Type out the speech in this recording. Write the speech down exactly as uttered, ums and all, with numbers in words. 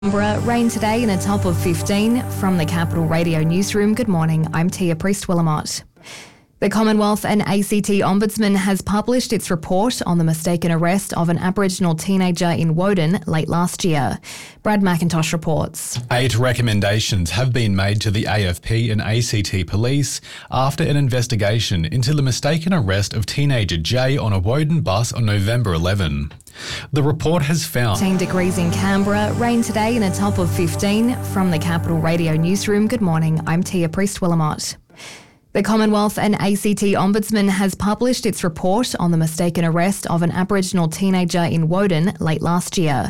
Canberra, rain today and a top of fifteen. From the Capital Radio Newsroom, good morning, I'm Tia Priest-Willamott. The Commonwealth and A C T Ombudsman has published its report on the mistaken arrest of an Aboriginal teenager in Woden late last year. Brad McIntosh reports. Eight recommendations have been made to the A F P and A C T Police after an investigation into the mistaken arrest of teenager Jay on a Woden bus on November eleventh. The report has found ten degrees in Canberra, rain today and a top of fifteen. From the Capital Radio Newsroom, good morning, I'm Tia Priest-Willamott. The Commonwealth and A C T Ombudsman has published its report on the mistaken arrest of an Aboriginal teenager in Woden late last year.